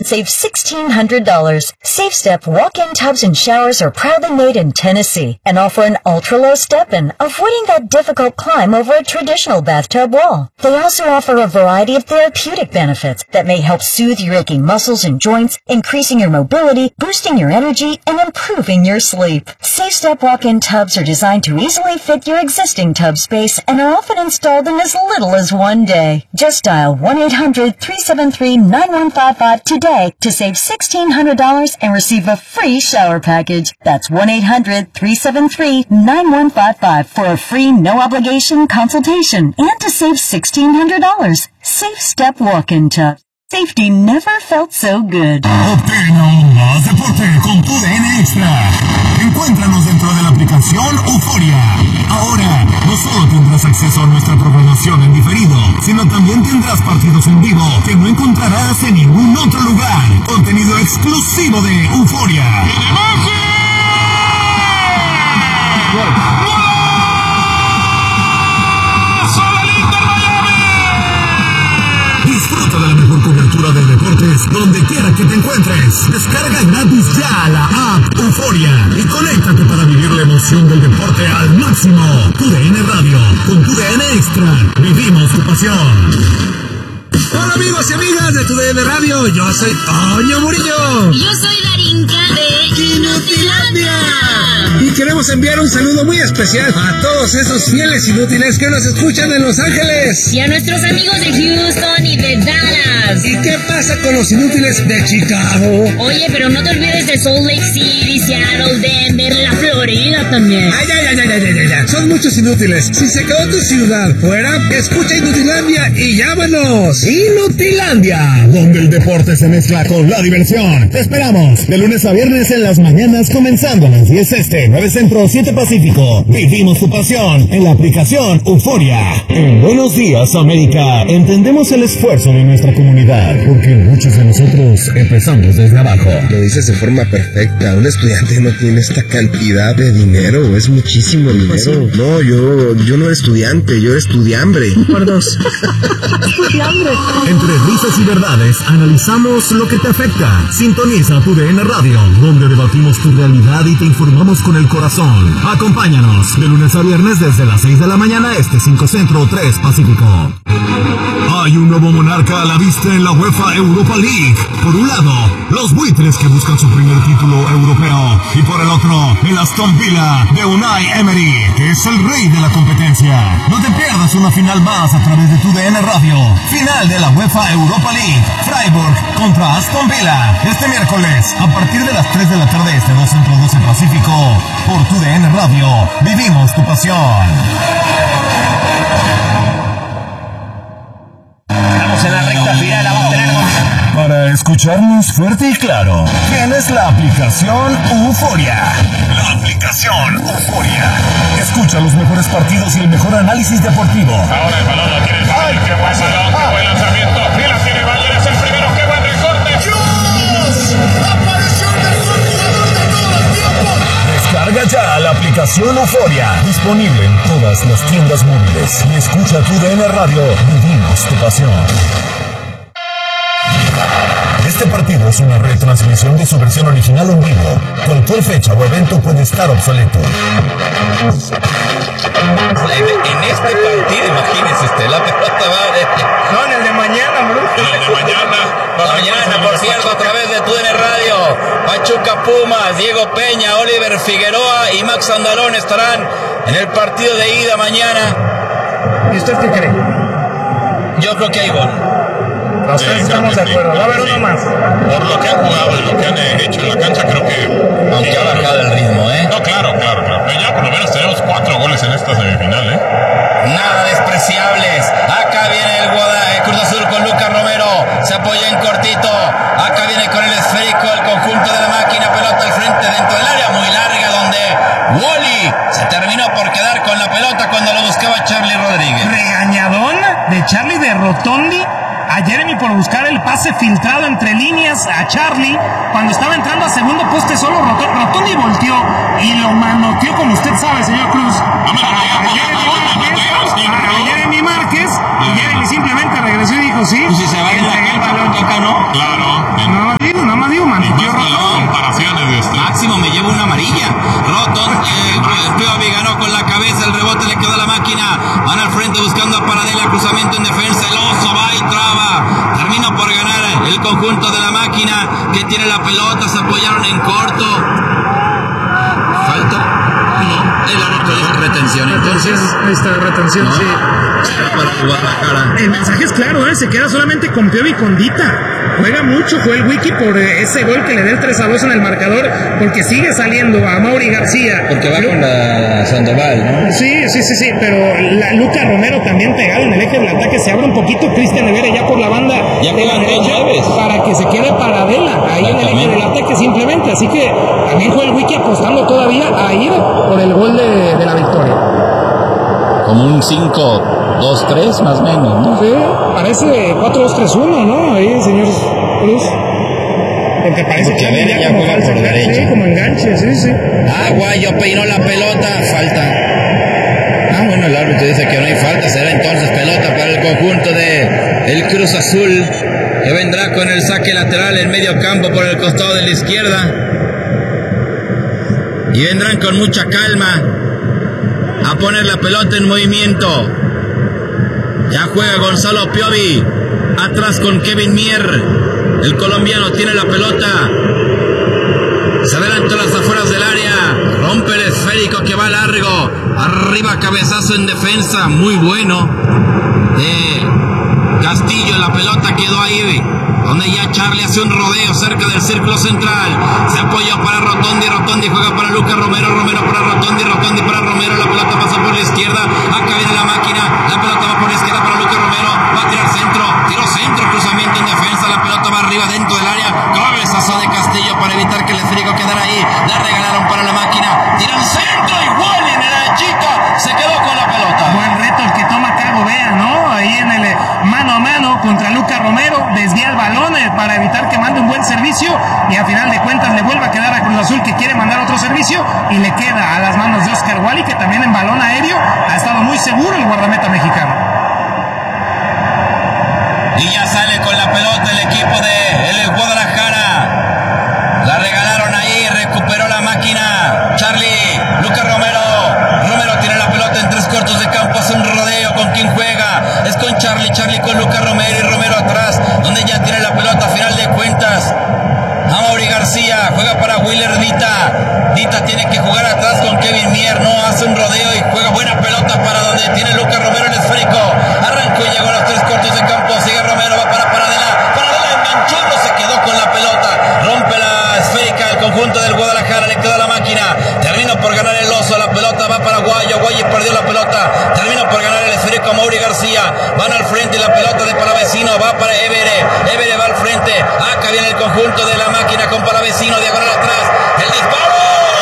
save $1,600. SafeStep walk-in tubs and showers are proudly made in Tennessee and offer an ultra-low step-in, avoiding that difficult climb over a traditional bathtub wall. They also offer a variety of therapeutic benefits that may help soothe your aching muscles and joints, increasing your mobility, boosting your energy, and improving your sleep. SafeStep walk-in tubs are designed to easily fit your existing tub space and are often installed in as little as one day. Just dial 1-800-373-9155 today to save $1,600 and receive a free shower package. That's 1-800-373-9155 for a free no-obligation consultation and to save $1,600. SafeStep walk-in tub. Safety never felt so good. Obtén aún más deporte con tu DN Extra. Encuéntranos dentro de la aplicación Euforia. Ahora, no solo tendrás acceso a nuestra programación en diferido, sino también tendrás partidos en vivo que no encontrarás en ningún otro lugar. Contenido exclusivo de Euforia. Disfruta de la mejor cobertura de deportes donde quiera que te encuentres. Descarga gratis ya la app Euforia y conéctate para vivir la emoción del deporte al máximo. TUDN Radio, con TUDN Extra, vivimos tu pasión. Hola amigos y amigas de TUDN Radio, yo soy Toño Murillo. Yo soy Darinka de Inutilandia. Y queremos enviar un saludo muy especial a todos esos fieles inútiles que nos escuchan en Los Ángeles. Y a nuestros amigos de Houston y de Dallas. ¿Y qué pasa con los inútiles de Chicago? Oye, pero no te olvides de Salt Lake City, Seattle, Denver, la Florida también. Ay, ya. Son muchos inútiles. Si se quedó tu ciudad fuera, escucha Inutilandia y llámanos. Inutilandia, donde el deporte se mezcla con la diversión. Te esperamos de lunes a viernes en las mañanas, comenzando a las 10 este, 9 centro, 7 pacífico. Vivimos tu pasión en la aplicación Euforia. En Buenos Días América entendemos el esfuerzo de nuestra comunidad, porque muchos de nosotros empezamos desde abajo. Lo dices de forma perfecta. Un estudiante no tiene esta cantidad de dinero, es muchísimo dinero. No, yo no era estudiante, yo era estudiambre. Por dos. Estudiambre. Entre risas y verdades, analizamos lo que te afecta. Sintoniza TUDN Radio, donde debatimos tu realidad y te informamos con el corazón. Acompáñanos de lunes a viernes desde las 6 de la mañana, 5 centro, 3 pacífico. Hay un nuevo monarca a la vista en la UEFA Europa League. Por un lado, los buitres que buscan su primer título europeo. Y por el otro, el Aston Villa de Unai Emery, que es el rey de la competencia. No te pierdas una final más a través de TUDN Radio. Final de la UEFA Europa League. Freiburg contra Aston Villa. Este miércoles, a partir de las 3 de la tarde, 2 centro, 12 pacífico. Por TUDN Radio. Vivimos tu pasión. Estamos en la recta final, vamos a tener... Para escucharnos fuerte y claro, tienes la aplicación Euforia. La aplicación Euforia. Escucha los mejores partidos y el mejor análisis deportivo. Ahora el balón lo tiene el Bayern. Qué buen balón, qué buen lanzamiento. Y la tiene Bayern, es el primero. Qué buen recorte. ¡Dios! ¡Apareció el mejor jugador de todos los tiempos! Descarga ya la aplicación Euforia. Disponible en todas las tiendas móviles. Y escucha TUDN Radio. Vivimos tu pasión. Este partido es una retransmisión de su versión original en vivo. Cualquier fecha o evento puede estar obsoleto. En este partido, imagínense usted, la pelota va de... Son el de mañana, bro. El de Mañana, por cierto, a través de TUDN Radio, Pachuca Pumas, Diego Peña, Oliver Figueroa y Max Andalón estarán en el partido de ida mañana. ¿Y usted qué cree? Yo creo que hay gol. Nosotros estamos de acuerdo. Va a haber uno más. Por lo que han jugado y lo que han hecho en la cancha, creo que... Aunque ha bajado el ritmo, ¿eh? No, claro. Pero ya por lo menos tenemos 4 goles en esta semifinal, ¿eh? Nada despreciables. Acá viene el Cruz Azul con Lucas Romero. Se apoya en cortito. Acá viene con el esférico el conjunto de la máquina. Pelota al frente dentro del área muy larga donde Wally se terminó por quedar con la pelota cuando lo buscaba Charlie Rodríguez. Regañadón de Charlie de Rotondi a Jeremy por buscar el pase filtrado entre líneas a Charlie cuando estaba entrando a segundo poste solo. Rotondi volteó y lo manoteó, como usted sabe, señor Cruz, a Jeremy Márquez, y Jeremy simplemente regresó y dijo sí. Pues si se va a ir la cancha, ¿no? Claro. No, se lleva una amarilla. Piovi ganó con la cabeza, el rebote le quedó a la máquina. Van al frente buscando a Paradela, cruzamiento en defensa. El oso va y traba. Terminó por ganar el conjunto de la máquina que tiene la pelota. Se apoyaron en corto. Falta. No, el árbitro dice retención. Entonces, ahí está, retención, no, sí. para Guadalajara. El mensaje es claro, se queda solamente con Piovi y con Dita. Juega mucho Joel Wiki por ese gol que le da el 3-2 en el marcador, porque sigue saliendo a Mauri García. Porque va con la Sandoval, ¿no? Sí, pero Luca Romero también pegado en el eje del ataque, se abre un poquito Cristian Nevera ya por la banda ya de la derecha para que se quede Paradela ahí en el eje del ataque simplemente, así que también Joel Wiki apostando todavía a ir por el gol de la victoria. Como un 5-2-3 más o menos, ¿no? Sí, parece 4-2-3-1, ¿no? Ahí, señor Cruz. Porque parece porque que ya juega por derecha. Sí, como enganche, sí. Guayo peinó la pelota, falta. Bueno, el árbitro dice que no hay falta, será entonces pelota para el conjunto de el Cruz Azul, que vendrá con el saque lateral en medio campo por el costado de la izquierda. Y vendrán con mucha calma a poner la pelota en movimiento. Ya juega Gonzalo Piovi, atrás con Kevin Mier. El colombiano tiene la pelota. Se adelanta las afueras del área. Rompe el esférico que va largo. Arriba cabezazo en defensa. Muy bueno. De Castillo. La pelota quedó ahí. Donde ya Charlie hace un rodeo cerca del círculo central. Se apoyó para Rotondi. Rotondi juega para Lucas Romero. Romero para Rotondi. Rotondi para Romero. La pelota pasa por la izquierda. Acá viene la máquina. La pelota va por la izquierda para Lucas Romero. Va a tirar centro. Tiro centro. Cruzamiento en defensa. La pelota va arriba dentro del área. Cabezazo de Castillo para evitar que el esférico quedara ahí. La regalaron para la máquina. Tiran centro. Igual en la chica. Se quedó con la pelota. Buen reto el que toma Cago Vea, ¿no? Ahí en el mano a mano contra Lucas Romero. Desvía el balón para evitar que mande un buen servicio. Y a final de cuentas le vuelve a quedar a Cruz Azul, que quiere mandar otro servicio. Y le queda a las manos de Oscar Wally, que también en balón aéreo ha estado muy seguro el guardameta mexicano. Y ya sale con la pelota el equipo de el Guadalajara. La regalaron ahí, recuperó la máquina. Charlie, Lucas Romero. Romero tiene la pelota en tres cuartos de campo, hace un rodeo. ¿Con quién juega? Es con Charlie, Charlie con Lucas Romero y Romero atrás, donde ya tiene la pelota a final de cuentas. Amaury García juega para Willer Dita. Dita tiene que jugar atrás con Kevin Mier, no hace un rodeo y juega buena pelota para donde tiene Lucas Romero el esférico. Arrancó y llegó a los tres cuartos de campo. Sigue Romero, va para Paradela. Paradela enganchando, se quedó con la pelota. Rompe la esférica el conjunto del Guadalajara, le quedó la máquina. Terminó por ganar el oso, la pelota va para Guayo. Guayo perdió la pelota. Terminó por ganar el esférico Amaury García. Van al frente y la pelota de Palavecino va para Évere. Évere va al frente. Acá viene el conjunto de la máquina con Palavecino, diagonal atrás. El disparo.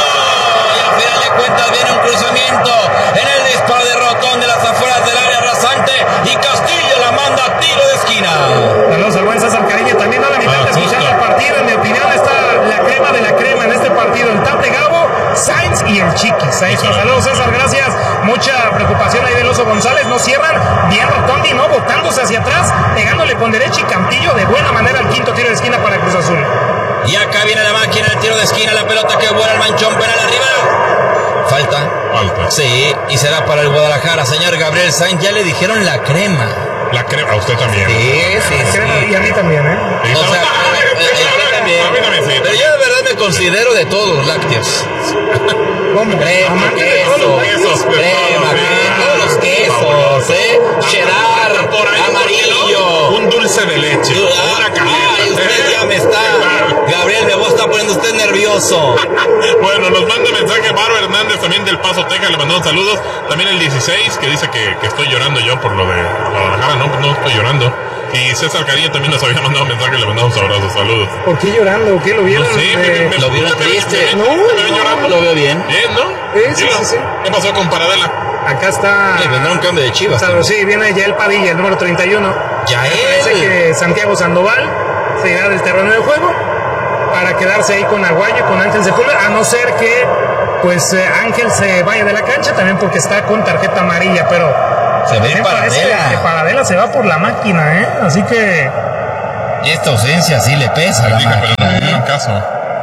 Y al final de cuentas viene un cruzamiento en el disparo de Rotón de las afueras del área rasante. Y Castillo la manda a tiro de esquina. Saludos al buen César Cariño. También a la mitad de escuchando el partido. En mi opinión está la crema de la crema en este partido. El Tate Gabo, Sainz y el Chiquis. Ahí está. Saludos, César, gracias. Mucha preocupación ahí del Oso González. No cierran. Bien Rotondi, ¿no? Botándose hacia atrás, pegándole con derecha y Campillo de buena manera al quinto tiro de esquina para Cruz Azul. Y acá viene la máquina, el tiro de esquina, la pelota que vuela el manchón penal arriba. Falta. Sí, y será para el Guadalajara. Señor Gabriel Sainz, ya le dijeron la crema. La crema, a usted también. Sí. Y a mí también, ¿eh? O sea, usted también. A mí también, sí. Pero yo de verdad me considero de todos los lácteos. ¿Cómo? Crema, queso, crema, todos los quesos, cheddar, amarillo. Un dulce de leche. Una Ay, usted ya me está. Gabriel, me está poniendo usted nervioso. Bueno, nos manda mensaje Maro Hernández también del Paso, Texas, le mandamos saludos. También el 16 que dice que estoy llorando yo por lo de Guadalajara. No estoy llorando. Y César Carillo también nos había mandado mensaje, le mandamos abrazos, saludos. ¿Por qué llorando? ¿Qué lo vieron? No sé, ¿Lo vieron triste? No, lo veo bien. Bien, ¿no? Sí. ¿Qué pasó con Paradela? Acá está. Vendrá un cambio de Chivas. Claro, sí, viene Yael Padilla, el número 31. Parece que Santiago Sandoval se irá del terreno de juego para quedarse ahí con Aguayo y con Ángel Sepúlveda, a no ser que pues Ángel se vaya de la cancha también porque está con tarjeta amarilla, pero se ve Paradela. Que Paradela se va por la máquina, así que esta ausencia sí le pesa a la máquina. Pero no caso.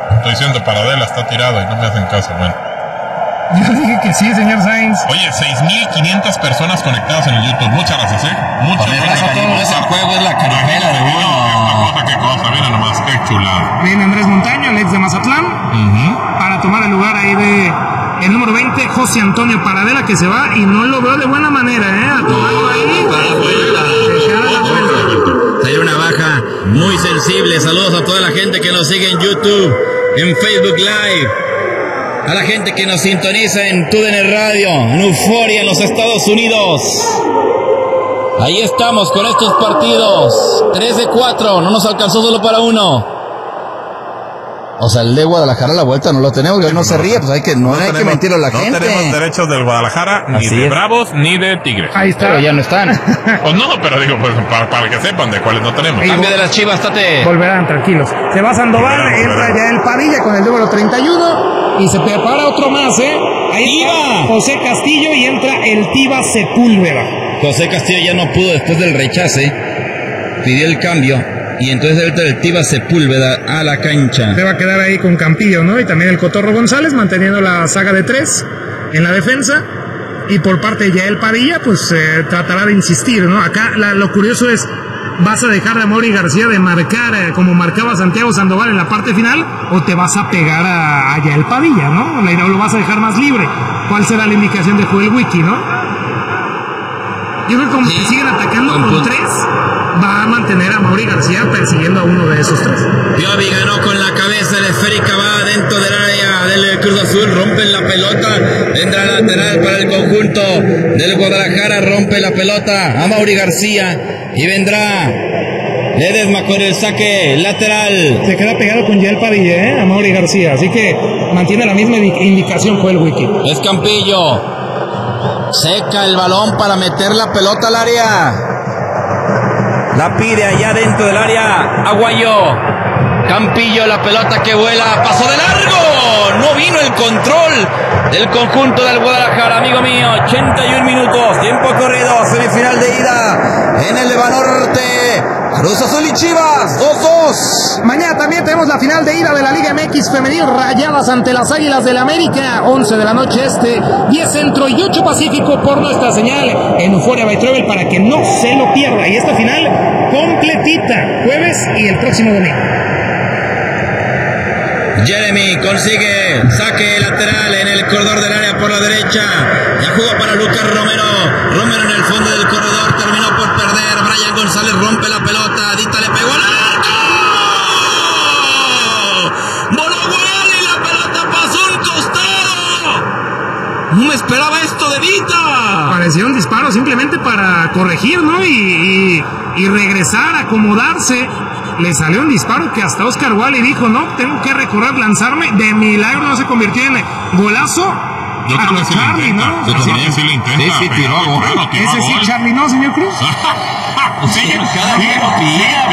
Estoy diciendo Paradela está tirado y no me hacen caso, bueno. Yo dije que sí, señor Sainz. Oye, 6,500 personas conectadas en el YouTube. Muchas gracias, Muchas gracias. No es el juego, es la caripela de uno. Qué cosa, mira nomás, qué chulada. Viene Andrés Montaño, el ex de Mazatlán, para tomar el lugar ahí de el número 20, José Antonio Paradela, que se va y no lo veo de buena manera, a tomarlo ahí. Hay una baja muy sensible. Saludos a toda la gente que nos sigue en YouTube, en Facebook Live, a la gente que nos sintoniza en TUDN Radio, en Euforia, en los Estados Unidos. Ahí estamos con estos partidos. 3 de 4, no nos alcanzó solo para uno. O sea, el de Guadalajara a la vuelta no lo tenemos, que hoy no se ríe, pues hay que mentirle a la gente. No tenemos derechos del Guadalajara, ni Así de es. Bravos, ni de Tigres. Ahí está. Pero ya no están. Pues no, pero digo, pues para que sepan de cuáles no tenemos. Cambio de las Chivas, Tate. Volverán, tranquilos. Se va Sandoval, entra ya el Padilla con el número 31 y se prepara otro más, Ahí está José Castillo y entra el Tiva Sepúlveda. José Castillo ya no pudo después del rechace, pidió el cambio y entonces entra el Tiva Sepúlveda a la cancha. Se va a quedar ahí con Campillo, ¿no? Y también el Cotorro González manteniendo la saga de 3 en la defensa. Y por parte de Yael Padilla, pues tratará de insistir, ¿no? Acá lo curioso es, ¿vas a dejar a Amaury García de marcar como marcaba Santiago Sandoval en la parte final? ¿O te vas a pegar a Yael Padilla, ¿no? ¿O lo vas a dejar más libre? ¿Cuál será la indicación de Joel Wiki, no? Yo creo que como que siguen atacando con 3, va a mantener a Amaury García persiguiendo a uno de esos 3. Piovi ganó con la cabeza, la esférica va dentro del área del Cruz Azul, rompen la pelota, vendrá lateral para el conjunto del Guadalajara, rompe la pelota a Amaury García y vendrá Ledesma con el saque lateral. Se queda pegado con Yael Padilla, a Amaury García, así que mantiene la misma indicación Joel Wiki. Es Campillo, seca el balón para meter la pelota al área. La pide allá dentro del área Aguayo. Campillo, la pelota que vuela, pasó de largo. No vino el control del conjunto del Guadalajara, amigo mío. 81 minutos, tiempo corrido, semifinal de ida en el Banorte. Cruz Azul y Chivas, 2-2. Mañana también tenemos la final de ida de la Liga MX femenil, Rayadas ante las Águilas del América, 11 de la noche 10 centro y 8 pacífico por nuestra señal en Euforia by Travel para que no se lo pierda. Y esta final completita, jueves y el próximo domingo. Jeremy consigue saque lateral en el corredor del área por la derecha. Ya jugó para Lucas Romero. Romero en el fondo del corredor, terminó por perder. Brian González rompe la pelota. Dita le pegó al arco. Voló gol y la pelota pasó a un costado. No me esperaba esto de Dita. Parecía un disparo simplemente para corregir, ¿no? Y regresar, acomodarse. Le salió un disparo que hasta Oscar Wally dijo, no, tengo que recorrer, lanzarme. De milagro no se convirtió en golazo. Yo creo que sí Charlie, lo intenta. ¿no? Yo creo que sí lo intenta. Sí, tiró a gol. Ese sí, Charlie, ¿no, señor Cruz? Sí, cada vez lo pide,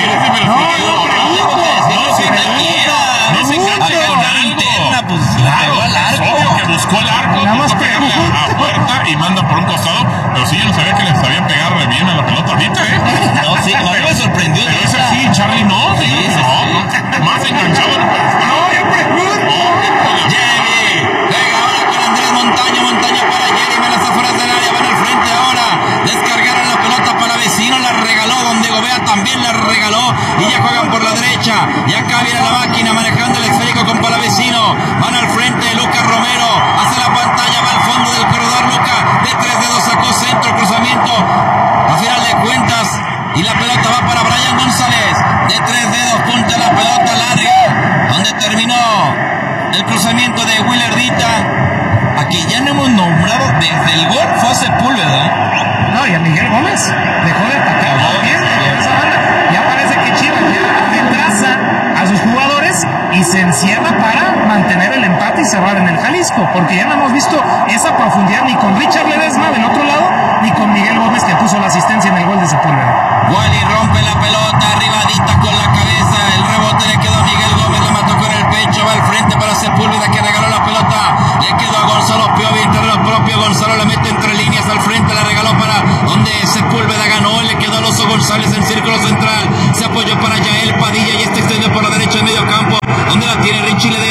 buscó el arco, a puerta y manda por un costado, pero sí, yo no sabía que les sabían pegar bien a la pelota ahorita, No, sí, a mí me sorprendió. Pero ese sí, Charlie no, no, más enganchado no puede estar. No, yo pregunto. Jeremy, pega ahora con Andrés Montaño, Montaño para Jeremy, en las afueras del área, van al frente ahora, descargaron la pelota para Vecino, la regaló, donde Gobea también la regaló, y ya juegan por la derecha, y acá viene la máquina manejando el esférico con Palavecino, van al frente, Lucas Romero, hace la pantalla, va al fondo del corredor, Lucas, de 3 dedos sacó centro, cruzamiento, a final de cuentas, y la pelota va para Brian González, de 3 dedos, punta la pelota larga, donde terminó el cruzamiento de Willer Dita, a quien ya no hemos nombrado desde el gol, fue a Sepúlveda. No, y a Miguel Gómez dejó de atacar también en esa banda. Ya parece que Chivas ya retrasa a sus jugadores y se encierra para mantener el empate y cerrar en el Jalisco, porque ya no hemos visto esa profundidad ni con Richard Ledesma del otro lado, ni con Miguel Gómez que puso la asistencia en el gol de Sepúlveda. Wally rompe la pelota, arribadita con la cabeza, el rebote le quedó a Miguel Gómez, la mató con el pecho, va al frente para Sepúlveda que regaló la pelota, le quedó a Gonzalo Piovi, en terreno propio, Gonzalo la mete entre líneas al frente, la regaló para donde Sepúlveda ganó, le quedó a Oso González en círculo central, se apoyó para Yael Padilla y este extendió por la derecha en medio campo, donde la tiene Richie Ledesma.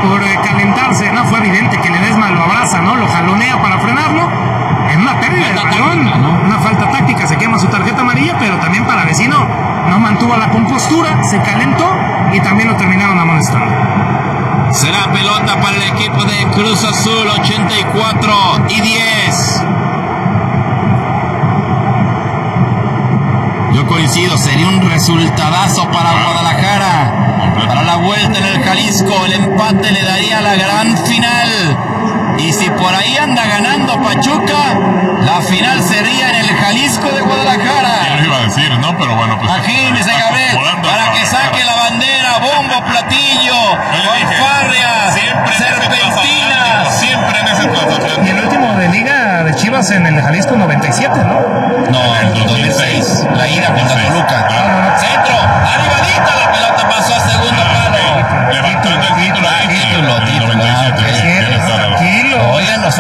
por calentarse, ¿no? Fue evidente que Ledesma lo abraza, ¿no? Lo jalonea para frenarlo. En una pérdida de balón, una falta táctica, se quema su tarjeta amarilla, pero también Palavecino no mantuvo la compostura, se calentó y también lo terminaron amonestando. Será pelota para el equipo de Cruz Azul, 84-10. Yo coincido, sería un resultadazo para Guadalajara. Para la vuelta en el Jalisco, el empate le daría la gran final. Y si por ahí anda ganando Pachuca, la final sería en el Jalisco de Guadalajara. Ya lo iba a decir, ¿no? Pero bueno, pues... Imagínese, Gabriel, para que saque la bandera, bombo, platillo, fanfarrias, serpentinas. Siempre en ese Y el último de Liga de Chivas en el Jalisco 97, ¿no? No, en 2006, la ira contra Toluca. Centro, arribadita, la pelota pasó a segundo palo. Levantando el título. Oigan, los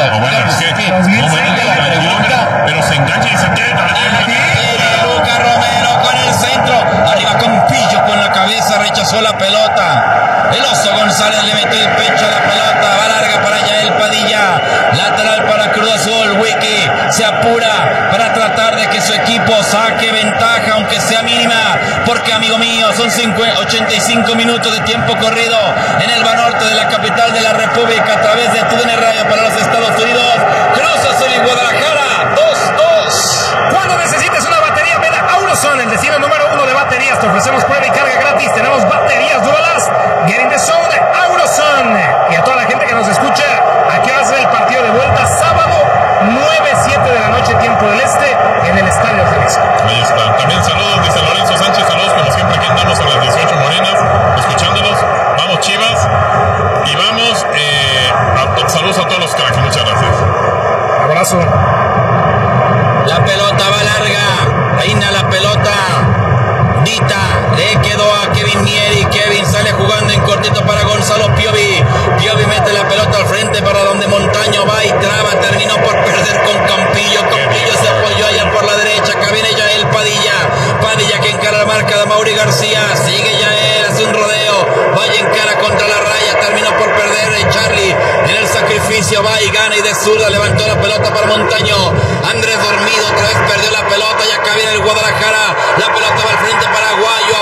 pero se engancha y se queda. Lucas Romero con el centro. Arriba con Pillo con la cabeza, rechazó la pelota. El Oso González le metió el pecho a la pelota. Va larga para Yael Padilla. Lateral para Cruz Azul. Wiki se apura para tratar de que su equipo saque ventaja, aunque sea mínima. Porque, amigo mío, son 85 minutos de tiempo corrido en el Banorte de la capital de la República a través de TUDN Radio para los Estados Unidos. Cruz Azul y Guadalajara, 2-2. Cuando necesites una batería, ven a Auroson, el destino número 1 de baterías. Te ofrecemos prueba y carga gratis. Tenemos baterías Dualast. Get in the zone, Auroson. Y a toda la gente que nos escucha, aquí va a ser el partido de vuelta sábado 9-7 de la noche, tiempo del este, en el Estadio Jalisco. Ahí está. También saludos, dice Lorenzo Sánchez. Saludos como siempre aquí andamos a las 18 morenas, escuchándonos. Vamos Chivas. Y vamos, saludos a todos los cracks. Muchas gracias. Abrazo. La pelota va larga. Reina la pelota. Dita le quedó a Kevin Mieri. Kevin sale jugando en cortito para Gonzalo Piovi. Piovi mete la pelota al frente para donde Montaño va y traba. Terminó por perder con Campillo. Campillo se apoyó allá por la derecha. Acá viene Yael Padilla. Padilla que encara la marca de Mauri García. Sigue Yael, hace un rodeo. Vaya en cara contra la raya. Terminó por perder Charlie. En el sacrificio va y gana y de zurda levantó la pelota para Montaño. Andrés dormido, otra vez perdió la pelota y acá viene el Guadalajara. La pelota va al frente para Aguayo.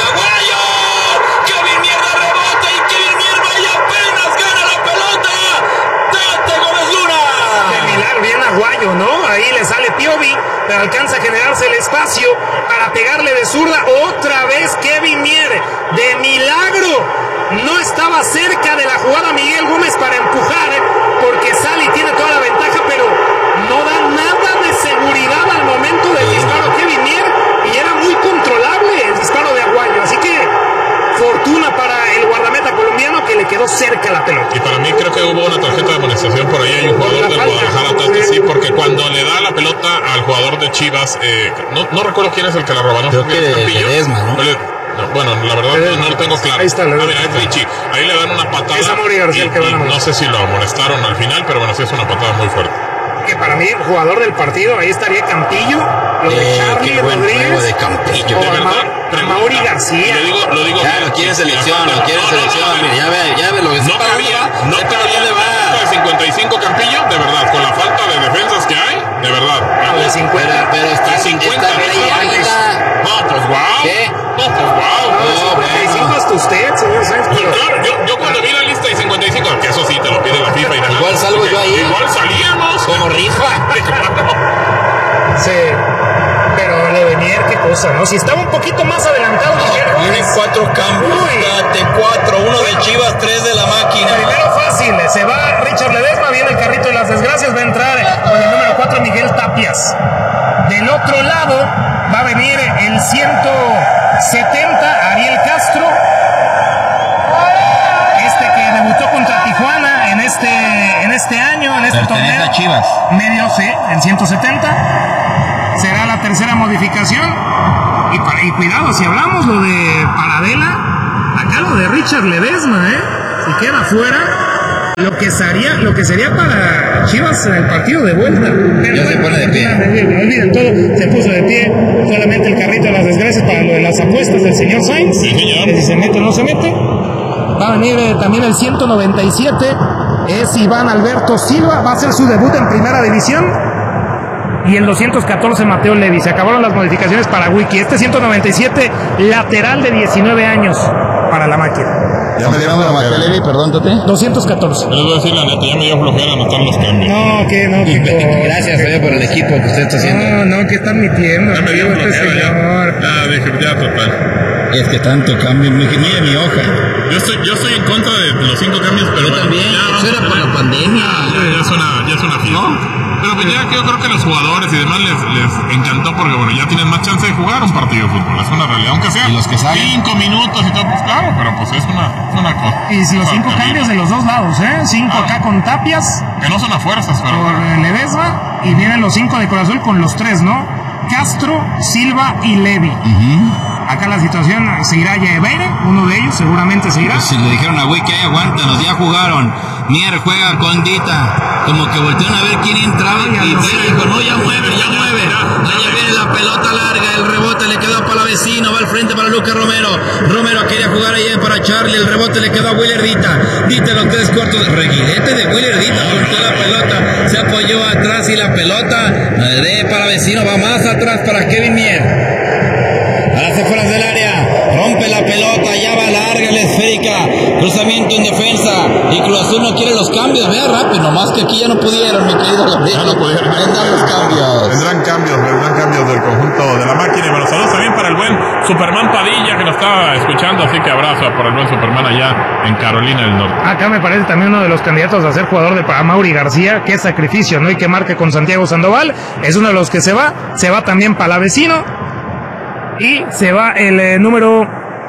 Kevin Mier da rebote y Kevin Mier vaya apenas gana la pelota. Tate Gómez Luna. De milagro, bien Aguayo, ¿no? Ahí le sale Piovi, pero alcanza a generarse el espacio para pegarle de zurda. Otra vez Kevin Mier, de milagro. No estaba cerca de la jugada Miguel Gómez para empujar, porque sale y tiene toda la ventaja, pero no da nada de seguridad al momento del disparo Kevin Mier, y era muy controlable el disparo de Aguayo, así que fortuna para el guardameta colombiano que le quedó cerca la pelota. Y para mí creo que hubo una tarjeta de amonestación por ahí. Hay un jugador del Guadalajara, sí, porque cuando le da la pelota al jugador de Chivas, no recuerdo quién es el que la robó, ¿no? Creo que Ledesma, ¿no? No, bueno, la verdad no lo tengo claro. Ahí está, mira, es Richie. Ahí le dan una patada. Es Mauri García el que van a no sé si lo amonestaron al final, pero bueno, sí es una patada muy fuerte. Que para mí, jugador del partido, ahí estaría Campillo, lo de Charlie qué buen Rodríguez. juego de Campillo. De verdad, Mauri García. Lo digo. Ya lo quiere selección, Mira, ya ve lo que está No cabía de 55 Campillo, de verdad, con la falta de defensas que hay, de verdad. No, de 50. Pero está 50. No, pues wow. ¿Qué? No, pues wow. No, 55 hasta usted, señor Sánchez. Claro, yo cuando vi la lista de 55, que eso sí te lo pide la FIFA y demás. Igual salgo yo ahí. Igual salíamos. Como rifa. Sí. Pero lo de Mier, qué cosa, ¿no? Si estaba un poquito más adelantado. Tiene 4 cambios. Date 4. 1 de Chivas, 3 de la máquina. Primero fácil. Se va Richard Ledesma. Viene el carrito de las desgracias. Va a entrar con el número 4 Miguel Tapias. Del otro lado va a venir el 170 Ariel Castro. Que debutó contra Tijuana en este año, en este torneo. A Chivas. Medio C, en 170. Será la tercera modificación. Y cuidado, si hablamos lo de Paradela, acá lo de Richard Ledesma, si queda fuera, lo que sería para Chivas en el partido de vuelta. Pero ya se pone de pie. No olviden todo, se puso de pie. Solamente el carrito de las desgracias para lo de las apuestas del señor Sainz. Sí, señor. Que si se mete o no se mete. Va a venir también el 197, es Iván Alberto Silva, va a hacer su debut en primera división. Y el 214 Mateo Levi. Se acabaron las modificaciones para Wiki. Este 197 lateral de 19 años para la máquina. Ya me dio Mateo Levi, perdón, Tote. Les 214. voy a decir la neta, ya me dio flojera anotar los cambios. No, que Gracias, por el equipo que usted está haciendo. No, que están mintiendo. Ya me dio flojera ya. Dije, ya total. Es que tanto cambio, mire mi hoja. Yo estoy en contra de los 5 cambios, pero Yo también, eso era por la pandemia. Ya es una fiesta. ¿No? Pero pues ya yo creo que los jugadores y demás les encantó porque bueno, ya tienen más chance de jugar un partido de fútbol, es una realidad, aunque sea y los que salen 5 minutos y todo, pues claro, pero pues es una cosa. Y si los 5 cambios de los dos lados, 5 acá con Tapias, que no son a fuerzas, pero por Ledesma, y vienen los 5 de Cruz Azul con los 3, ¿no? Castro, Silva y Levi. Acá la situación seguirá Yaevere, uno de ellos seguramente seguirá. Pues si le dijeron a Wiki, aguántanos, ya jugaron. Mier juega con Dita. Como que voltearon a ver quién entraba y dijo, no, ya mueve. Allá viene la pelota larga, el rebote le quedó para la vecino, va al frente para Lucas Romero. Romero quería jugar allá para Charlie, el rebote le quedó a Willer Dita. Dita los 3 cuartos, reguilete de Willer Dita, volteó la pelota, se apoyó atrás y la pelota de para vecino, va más atrás para Kevin Mier. A las afueras del área, rompe la pelota, ya va larga la esférica, cruzamiento en defensa, y Cruz Azul no quiere los cambios, vea rápido, nomás que aquí ya no pudieron, mi querido Gabriel. Ya no pudieron. Vendrán los cambios. Vendrán cambios del conjunto de la máquina. Y bueno, saludos también para el buen Superman Padilla que nos estaba escuchando, así que abrazo por el buen Superman allá en Carolina del Norte. Acá me parece también uno de los candidatos a ser jugador de Mauri García, qué sacrificio, ¿no? Y que marque con Santiago Sandoval, es uno de los que se va también Palavecino. Y se va el número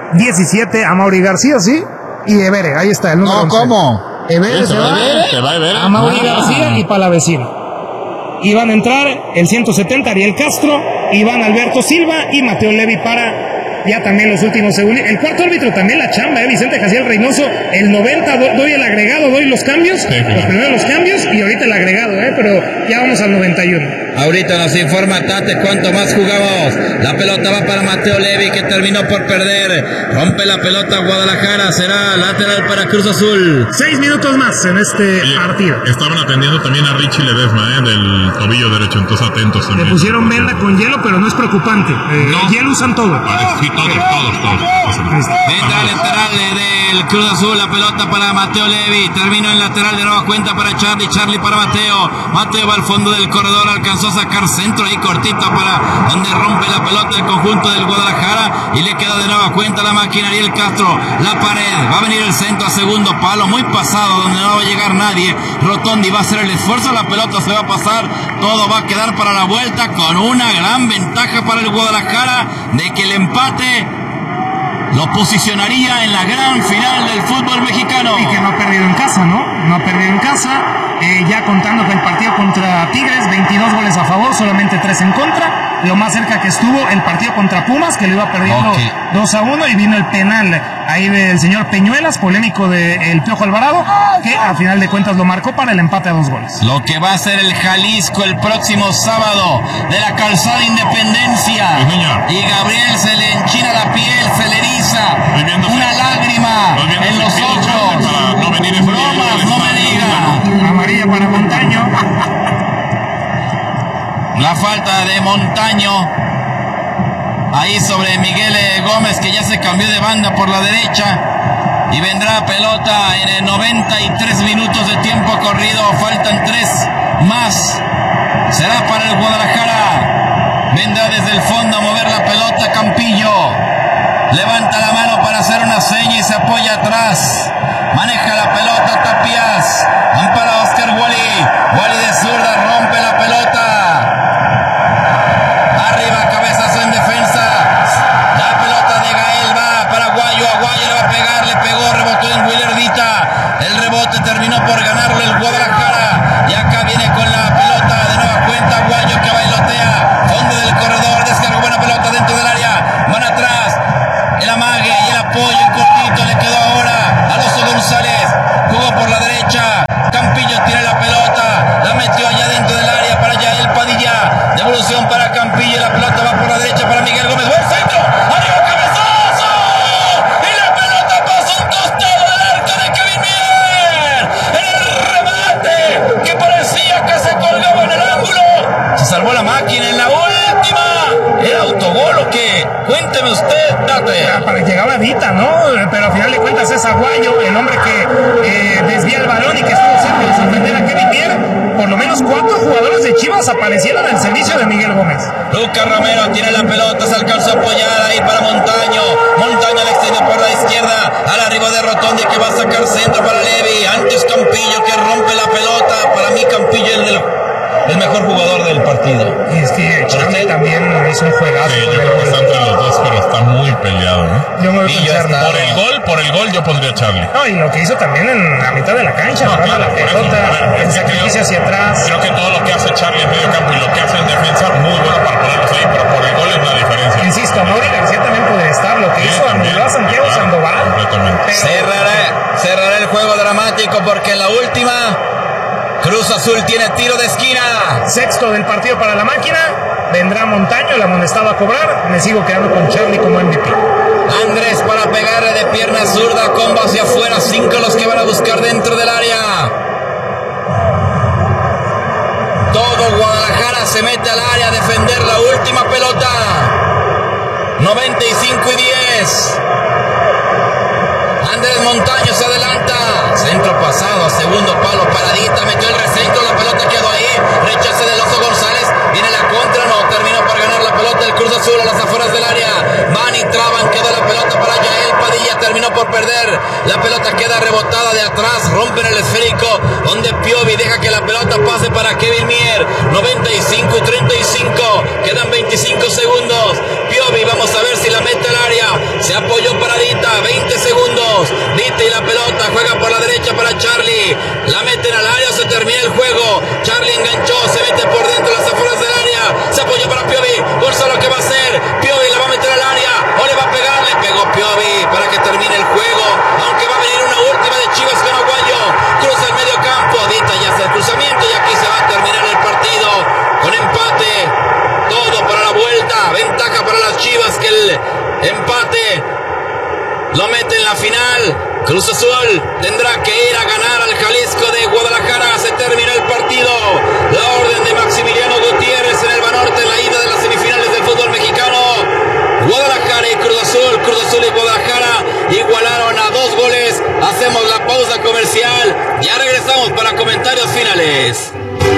17 a Mauri García, ¿sí? Y Evere, ahí está el número 11. ¿Cómo? Evere se va a Mauri García y Palavecino. Y van a entrar el 170 Ariel Castro, Iván Alberto Silva y Mateo Levi para ya también los últimos segundos. El cuarto árbitro también la chamba, Vicente Jaciel Reynoso. El 90 doy el agregado, doy los cambios, los primeros los cambios y ahorita el agregado, pero ya vamos al 91. Ahorita nos informa Tate cuánto más jugamos. La pelota va para Mateo Levi que terminó por perder. Rompe la pelota Guadalajara, será lateral para Cruz Azul. 6 minutos más en este partido. Estaban atendiendo también a Richie Ledesma, del tobillo derecho, entonces atentos también. Le pusieron venda con hielo, pero no es preocupante. Hielo usan todo. Sí, todos. Vendrá lateral del Cruz Azul, la pelota para Mateo Levi, terminó en lateral de nueva cuenta para Charlie para Mateo va al fondo del corredor, alcanzó a sacar centro ahí cortito para donde rompe la pelota el conjunto del Guadalajara y le queda de nueva cuenta la máquina Ariel Castro, la pared, va a venir el centro a segundo palo, muy pasado donde no va a llegar nadie, Rotondi va a hacer el esfuerzo, la pelota se va a pasar, todo va a quedar para la vuelta con una gran ventaja para el Guadalajara de que el empate lo posicionaría en la gran final del fútbol mexicano. Y que no ha perdido en casa, ¿no? No ha perdido en casa. Ya contando con el partido contra Tigres, 22 goles a favor, solamente 3 en contra. Lo más cerca que estuvo el partido contra Pumas, que lo iba perdiendo 2-1, y vino el penal ahí del señor Peñuelas, polémico del Piojo Alvarado, que a final de cuentas lo marcó para el empate a 2 goles. Lo que va a ser el Jalisco el próximo sábado de la Calzada Independencia. Sí, señor. Y Gabriel se le enchina la piel, se le eriza una lágrima en los ojos. Para no venir en bromas, no me diga. Amarilla para Montaño. La falta de Montaño ahí sobre Miguel Gómez, que ya se cambió de banda por la derecha, y vendrá pelota en el 93 minutos de tiempo corrido, faltan 3 más, será para el Guadalajara, vendrá desde el fondo a mover la pelota Campillo, levanta la mano para hacer una seña y se apoya atrás, maneja la pelota Tapias, ampara Oscar Wally de zurda, rompe la pelota. Arriba, cabezazo en defensa. La pelota de Gael va para Aguayo le va a pegar, le pegó, rebotó en Willerdita. El rebote terminó por ganarle el Guadalajara. Y acá viene con la pelota de nueva cuenta Aguayo que bailotea. Fondo del corredor, descarga buena pelota dentro del área. Van atrás. El amague y el apoyo, el cortito le quedó ahora. Alonso González jugó por la derecha. Campillo tira la pelota, la metió allá dentro del área para Yael Padilla. Devolución para Campillo, la pelota va por la derecha para Miguel Gómez. ¡Buen centro! ¡Arriba, cabezazo! Y la pelota pasa un tostado del desaparecieron al servicio de Miguel Gómez. Lucas Romero tiene la pelota, se alcanzó a apoyar ahí para Montaño. Montaño le extiende por la izquierda, al arribo de Rotondi que va a sacar centro para Levi. Antes Campillo que rompe la pelota. Para mí Campillo es el mejor jugador del partido. Y es que Charlie también hizo un juegazo. Sí, yo creo que está entre los dos, pero está muy peleado, ¿no? Yo me voy con Charlie. Por el gol yo pondría a Charlie. No, y lo que hizo también en la mitad de la cancha, jugando la pelota, el sacrificio hacia atrás. Creo que todo lo que hace Charlie en medio campo y lo que hace en defensa, muy bueno para ponerlos ahí, pero por el gol es la diferencia. Insisto, Mauri García también puede estar. Lo que hizo anuló a Santiago Sandoval. Completamente. Cerrará el juego dramático porque en la última Cruz Azul tiene tiro de esquina. Sexto del partido para la máquina. Vendrá Montaño, la amonestado a cobrar. Me sigo quedando con Charlie como MVP. Andrés para pegarle de pierna zurda, combo hacia afuera. 5 los que van a buscar dentro del área. Todo Guadalajara se mete al área a defender la última pelota. 95-10. Andrés Montaño se adelanta. Centro pasado, segundo palo, paradita, metió el recentro, la pelota quedó ahí. Rechace del Oso González. Viene la contra, no, terminó por ganar la pelota el Cruz Azul a las afueras del área. Van y traban, quedó la pelota para Yael Padilla, terminó por perder. La pelota queda rebotada de atrás, rompen el esférico, donde Piovi deja que la pelota pase para Kevin Mier. 95-35, quedan 25 segundos. Piovi, vamos a ver si la mete al área. Se apoyó para Dita, 20 segundos. Dita y la pelota, juega por la derecha para Charlie. La meten al área, se termina el juego. Charlie enganchó, se mete por dentro, las afueras del área. Se apoyó para Piovi. Gonzalo, ¿qué va a hacer? Piovi la va a meter al área. O le va a pegar, le pegó Piovi para que termine el juego. Aunque va a venir una última de Chivas con Aguayo. Cruza el medio campo. Dita ya hace el cruzamiento y aquí se va a terminar el partido con empate. Todo para la vuelta. Ventaja para las Chivas que el empate lo mete en la final. Cruz Azul tendrá que ir a ganar al Jalisco de Guadalajara. Se termina el partido. La orden de Maximiliano Gutiérrez en el Banorte en la ida de las semifinales del fútbol mexicano. Guadalajara y Cruz Azul y Guadalajara igualaron a 2 goles. Hacemos la pausa comercial. Ya regresamos para comentarios finales.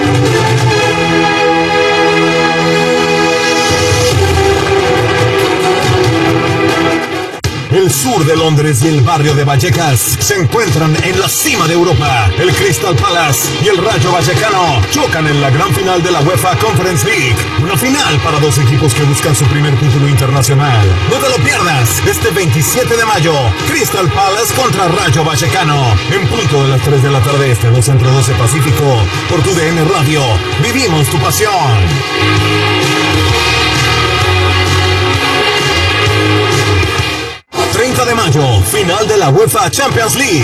El sur de Londres y el barrio de Vallecas se encuentran en la cima de Europa. El Crystal Palace y el Rayo Vallecano chocan en la gran final de la UEFA Conference League. Una final para 2 equipos que buscan su primer título internacional. No te lo pierdas, este 27 de mayo, Crystal Palace contra Rayo Vallecano. En punto de las 3 de la tarde, 2 Centro 12 Pacífico, por tu DN Radio. Vivimos tu pasión. 30 de mayo, final de la UEFA Champions League.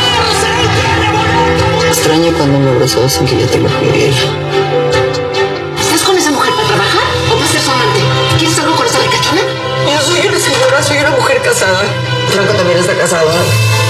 Extraño cuando me abrazó sin que yo te lo pidiera. ¿Estás con esa mujer para trabajar o para ser su amante? ¿Quieres algo con esa ricachona? Yo soy una señora, soy una mujer casada. Franco también está casado.